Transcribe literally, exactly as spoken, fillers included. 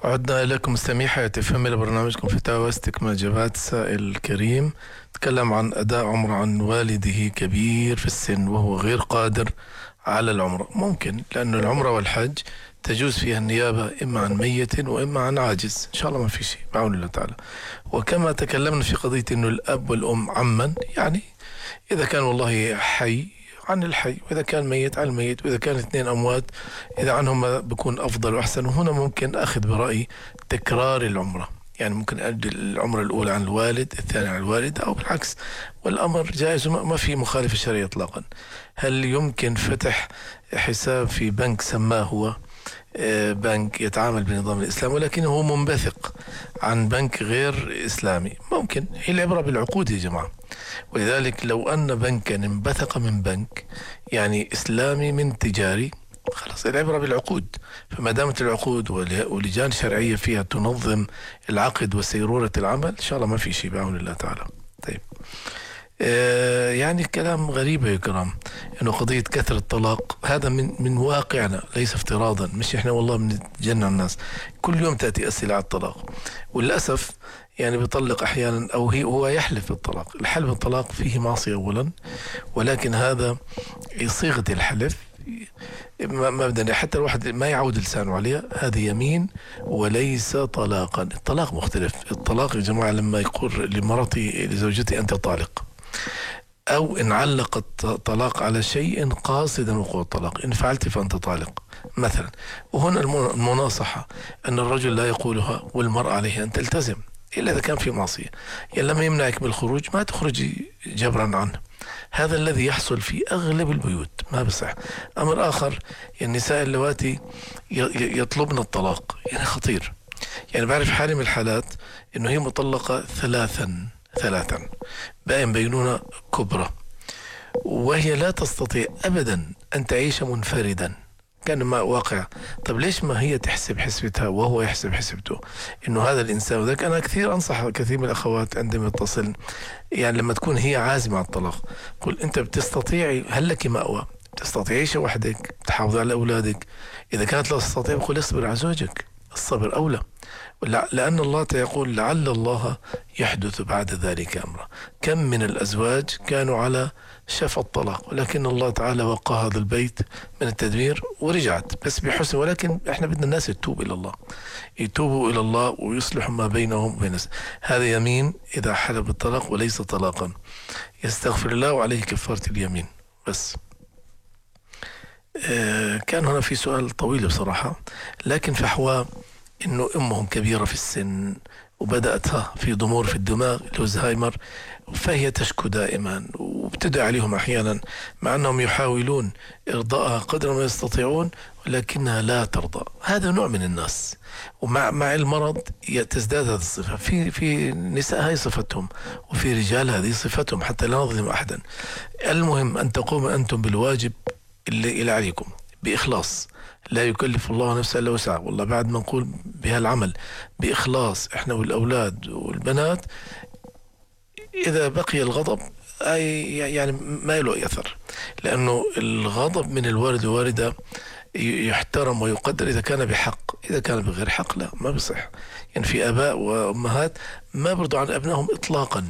عدنا إليكم مستمعي حياة اف ام لبرنامجكم فتاوى استكمال إجابات السائل الكريم. تكلم عن أداء عمرة عن والده كبير في السن وهو غير قادر على العمرة. ممكن، لأن العمرة والحج تجوز فيها النيابة إما عن ميت وإما عن عاجز، إن شاء الله ما في شيء بعون الله تعالى. وكما تكلمنا في قضية أنه الأب والأم عما، يعني إذا كان والله حي عن الحي، وإذا كان ميت عن الميت، وإذا كان اثنين أموات إذا عنهم بكون أفضل وأحسن. وهنا ممكن أخذ برأي تكرار العمرة، يعني ممكن أدي العمرة الأولى عن الوالد، الثانية عن الوالد، أو بالعكس، والأمر جائز وما في مخالفة شرعية إطلاقا. هل يمكن فتح حساب في بنك سماه هو بنك يتعامل بنظام الإسلام ولكنه هو منبثق عن بنك غير إسلامي؟ ممكن. هي العبرة بالعقود يا جماعة، ولذلك لو أن بنكا انبثق من بنك يعني إسلامي من تجاري، خلاص العبرة بالعقود. فما دامت العقود ولجان شرعية فيها تنظم العقد وسيرورة العمل، إن شاء الله ما في شيء بعون الله تعالى. طيب، آه يعني كلام غريب يا كرام، إنه قضية كثرة الطلاق هذا من من واقعنا، ليس افتراضا. مش إحنا والله بنتجنن الناس، كل يوم تأتي أسئلة على الطلاق، وللأسف يعني بيطلق أحيانا، أو هي هو يحلف بالطلاق. الحلف بالطلاق فيه معصية أولا، ولكن هذا صيغة الحلف مبدأ حتى الواحد ما يعود لسانه عليها، هذه يمين وليس طلاقا. الطلاق مختلف. الطلاق يا جماعة لما يقول لمرتي لزوجتي أنت طالق، أو إن علق الطلاق على شيء قاصدا وقوع الطلاق، إن فعلت فأنت طالق مثلا. وهنا المناصحة أن الرجل لا يقولها والمرأة عليها أن تلتزم إلا إذا كان في معصية. يعني لما يمنعك بالخروج ما تخرجي جبرا عنه. هذا الذي يحصل في أغلب البيوت، ما بصح. أمر آخر، النساء اللواتي يطلبن الطلاق، يعني خطير. يعني بعرف حالي من الحالات إنه هي مطلقة ثلاثا ثلاثا باين بينونة كبرى، وهي لا تستطيع أبدا أن تعيش منفردا، كان ما واقع. طب ليش ما هي تحسب حسبتها وهو يحسب حسبته، إنه هذا الإنسان. وذلك أنا كثير أنصح كثير من الأخوات عندما يتصل، يعني لما تكون هي عازمة على الطلاق، قل أنت بتستطيعي، هل لك مأوى، بتستطيعيش وحدك، تحافظي على أولادك. إذا كانت لا تستطيع قل اصبر على زوجك، الصبر أولى. لأن الله يقول لعل الله يحدث بعد ذلك أمرا. كم من الأزواج كانوا على شفا الطلاق، ولكن الله تعالى وقى هذا البيت من التدمير ورجعت بس بحسن. ولكن احنا بدنا الناس يتوب إلى الله، يتوبوا إلى الله ويصلحوا ما بينهم وبين الناس. هذا يمين إذا حلف بالطلاق وليس طلاقا، يستغفر الله وعليه كفارة اليمين بس. آه كان هنا في سؤال طويل بصراحة، لكن في حواه إنه أمهم كبيرة في السن وبدأتها في ضمور في الدماغ الزهايمر، فهي تشكو دائما وبتدعي عليهم أحيانا، مع أنهم يحاولون إرضاءها قدر ما يستطيعون ولكنها لا ترضى. هذا نوع من الناس، ومع مع المرض تزداد هذه الصفة. في في نساء هذه صفتهم، وفي رجال هذه صفتهم، حتى لا نظلم أحدا. المهم أن تقوموا أنتم بالواجب اللي, اللي عليكم بإخلاص. لا يكلف الله نفسا إلا وسعها. والله بعد ما نقول بهالعمل بإخلاص إحنا والأولاد والبنات، إذا بقي الغضب أي يعني ما له أثر، لأنه الغضب من الوالد والوالدة يحترم ويقدر إذا كان بحق. إذا كان بغير حق لا، ما بصح. يعني في آباء وأمهات ما برضوا عن أبنائهم إطلاقا،